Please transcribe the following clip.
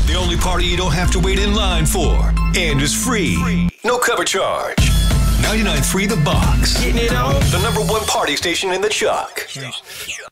The only party you don't have to wait in line for. And is free. No cover charge. 99.3 The Box. Getting it on. The #1 party station in the Chuck.